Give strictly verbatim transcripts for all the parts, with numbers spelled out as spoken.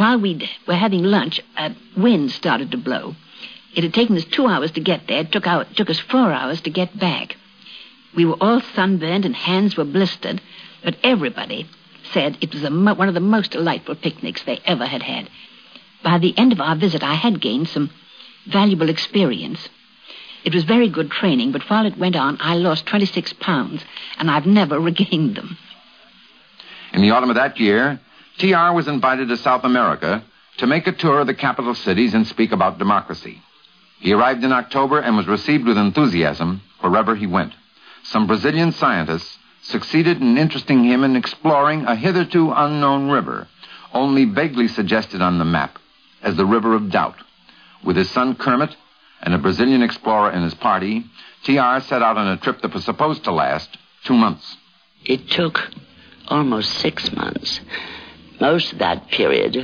while we were having lunch, a wind started to blow. It had taken us two hours to get there. It took, out, took us four hours to get back. We were all sunburned and hands were blistered, but everybody said it was a mo- one of the most delightful picnics they ever had had. By the end of our visit, I had gained some valuable experience. It was very good training, but while it went on, I lost twenty-six pounds, and I've never regained them. In the autumn of that year, T R was invited to South America to make a tour of the capital cities and speak about democracy. He arrived in October and was received with enthusiasm wherever he went. Some Brazilian scientists succeeded in interesting him in exploring a hitherto unknown river, only vaguely suggested on the map as the River of Doubt. With his son Kermit and a Brazilian explorer in his party, T R set out on a trip that was supposed to last two months. It took almost six months. Most of that period,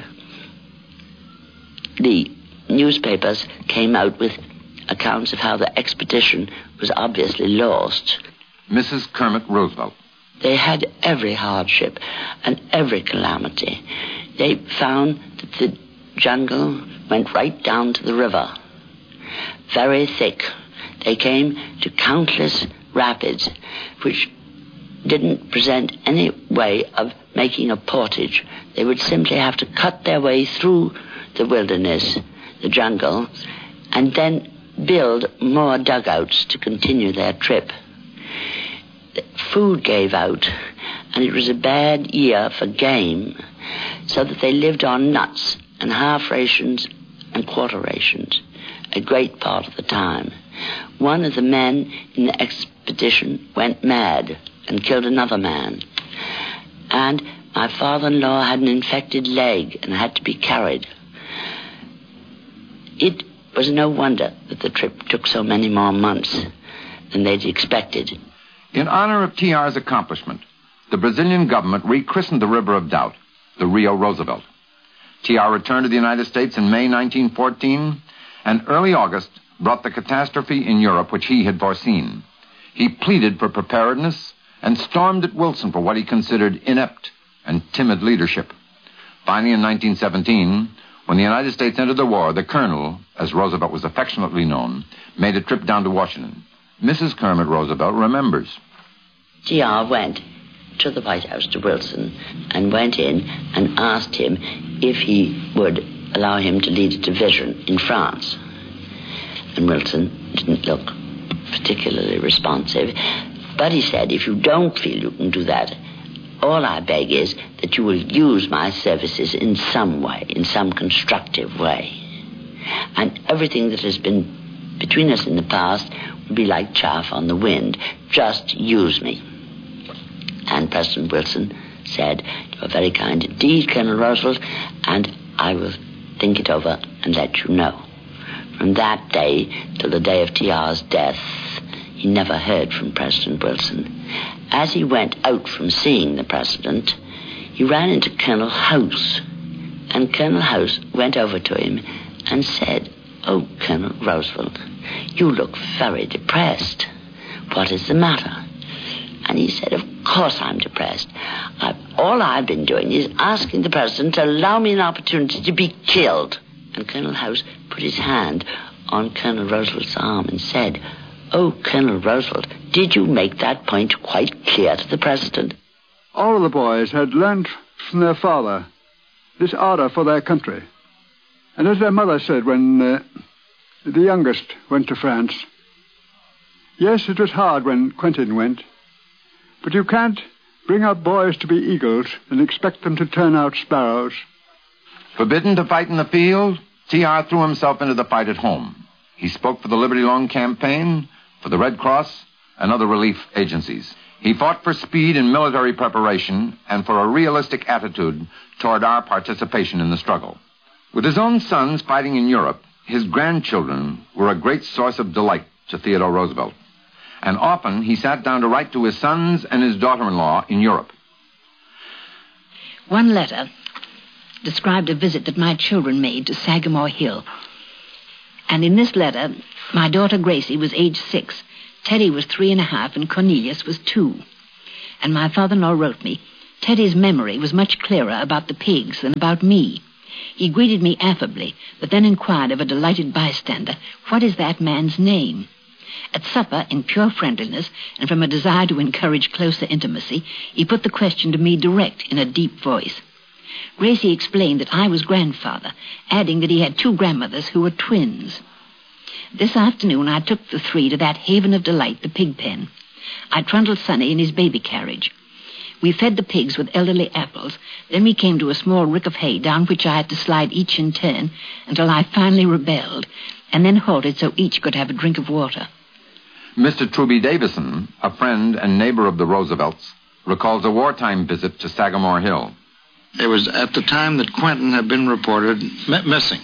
the newspapers came out with accounts of how the expedition was obviously lost. Missus Kermit Roosevelt. They had every hardship and every calamity. They found that the jungle went right down to the river. Very thick. They came to countless rapids, which didn't present any way of making a portage. They would simply have to cut their way through the wilderness, the jungle, and then build more dugouts to continue their trip. The food gave out, and it was a bad year for game, so that they lived on nuts and half rations and quarter rations a great part of the time. One of the men in the expedition went mad and killed another man. And my father-in-law had an infected leg and had to be carried. It was no wonder that the trip took so many more months than they'd expected. In honor of T R's accomplishment, the Brazilian government rechristened the River of Doubt the Rio Roosevelt. T R returned to the United States in May nineteen fourteen, and early August brought the catastrophe in Europe which he had foreseen. He pleaded for preparedness and stormed at Wilson for what he considered inept and timid leadership. Finally, in nineteen seventeen, when the United States entered the war, the Colonel, as Roosevelt was affectionately known, made a trip down to Washington. Missus Kermit Roosevelt remembers. T R went to the White House, to Wilson, and went in and asked him if he would allow him to lead a division in France. And Wilson didn't look particularly responsive, but he said, if you don't feel you can do that, all I beg is that you will use my services in some way, in some constructive way. And everything that has been between us in the past will be like chaff on the wind. Just use me. And President Wilson said, you are very kind indeed, Colonel Roosevelt, and I will think it over and let you know. From that day till the day of T R's death, he never heard from President Wilson. As he went out from seeing the president, he ran into Colonel House, and Colonel House went over to him and said, oh, Colonel Roosevelt, you look very depressed. What is the matter? And he said, of course I'm depressed. I, all I've been doing is asking the president to allow me an opportunity to be killed. And Colonel House put his hand on Colonel Roosevelt's arm and said, oh, Colonel Roosevelt, did you make that point quite clear to the president? All of the boys had learned from their father this ardor for their country. And as their mother said when uh, the youngest went to France, yes, it was hard when Quentin went, but you can't bring up boys to be eagles and expect them to turn out sparrows. Forbidden to fight in the field, T R threw himself into the fight at home. He spoke for the Liberty Loan Campaign, for the Red Cross, and other relief agencies. He fought for speed in military preparation and for a realistic attitude toward our participation in the struggle. With his own sons fighting in Europe, his grandchildren were a great source of delight to Theodore Roosevelt. And often he sat down to write to his sons and his daughter-in-law in Europe. One letter described a visit that my children made to Sagamore Hill. And in this letter, my daughter Gracie was age six, Teddy was three and a half, and Cornelius was two. And my father-in-law wrote me, Teddy's memory was much clearer about the pigs than about me. He greeted me affably, but then inquired of a delighted bystander, "What is that man's name?" At supper, in pure friendliness, and from a desire to encourage closer intimacy, he put the question to me direct in a deep voice. Gracie explained that I was grandfather, adding that he had two grandmothers who were twins. This afternoon I took the three to that haven of delight, the pig pen. I trundled Sonny in his baby carriage. We fed the pigs with elderly apples. Then we came to a small rick of hay down which I had to slide each in turn until I finally rebelled, and then halted so each could have a drink of water. Mister Truby Davison, a friend and neighbor of the Roosevelts, recalls a wartime visit to Sagamore Hill. It was at the time that Quentin had been reported m- missing.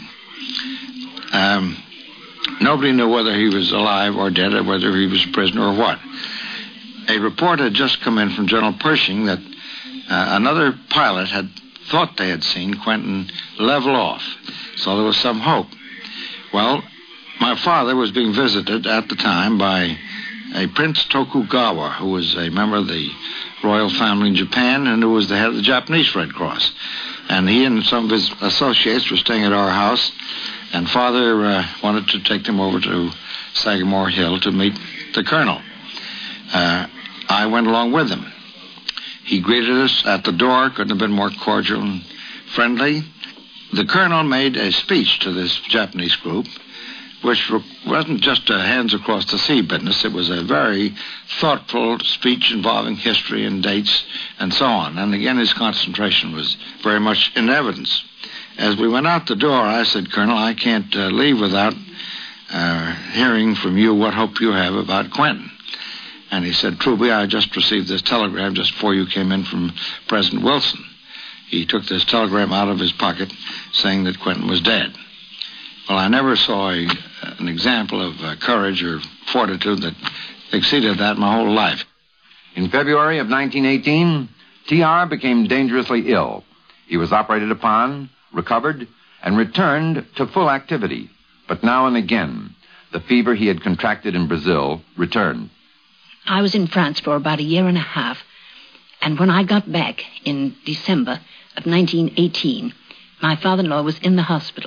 Um, nobody knew whether he was alive or dead, or whether he was a prisoner or what. A report had just come in from General Pershing that uh, another pilot had thought they had seen Quentin level off, so there was some hope. Well, my father was being visited at the time by a Prince Tokugawa, who was a member of the royal family in Japan and who was the head of the Japanese Red Cross. And he and some of his associates were staying at our house, and Father uh, wanted to take them over to Sagamore Hill to meet the colonel. Uh, I went along with him. He greeted us at the door, couldn't have been more cordial and friendly. The colonel made a speech to this Japanese group, which wasn't just a hands-across-the-sea business. It was a very thoughtful speech involving history and dates and so on. And again, his concentration was very much in evidence. As we went out the door, I said, "Colonel, I can't uh, leave without uh, hearing from you what hope you have about Quentin." And he said, "Truby, I just received this telegram just before you came in from President Wilson." He took this telegram out of his pocket saying that Quentin was dead. Well, I never saw a, an example of uh, courage or fortitude that exceeded that my whole life. In February of nineteen eighteen, T R became dangerously ill. He was operated upon, recovered, and returned to full activity. But now and again, the fever he had contracted in Brazil returned. I was in France for about a year and a half, and when I got back in December of nineteen eighteen, my father-in-law was in the hospital.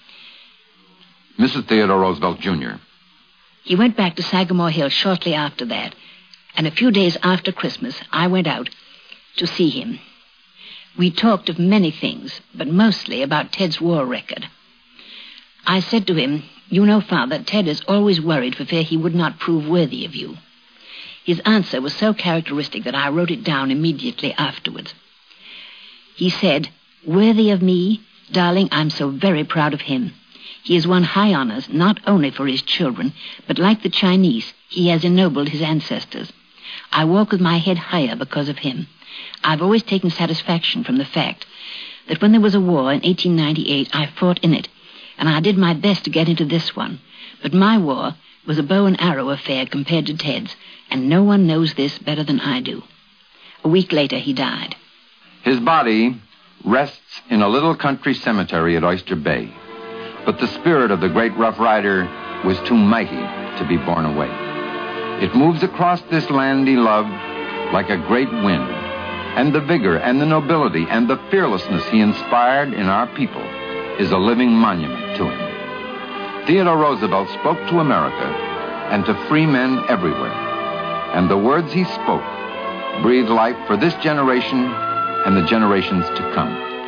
Missus Theodore Roosevelt, Junior He went back to Sagamore Hill shortly after that, and a few days after Christmas, I went out to see him. We talked of many things, but mostly about Ted's war record. I said to him, "You know, Father, Ted is always worried for fear he would not prove worthy of you." His answer was so characteristic that I wrote it down immediately afterwards. He said, "Worthy of me? Darling, I'm so very proud of him. He has won high honors, not only for his children, but like the Chinese, he has ennobled his ancestors. I walk with my head higher because of him. I've always taken satisfaction from the fact that when there was a war in eighteen ninety-eight, I fought in it, and I did my best to get into this one. But my war was a bow and arrow affair compared to Ted's, and no one knows this better than I do." A week later, he died. His body rests in a little country cemetery at Oyster Bay. But the spirit of the great Rough Rider was too mighty to be borne away. It moves across this land he loved like a great wind, and the vigor and the nobility and the fearlessness he inspired in our people is a living monument to him. Theodore Roosevelt spoke to America and to free men everywhere, and the words he spoke breathed life for this generation and the generations to come.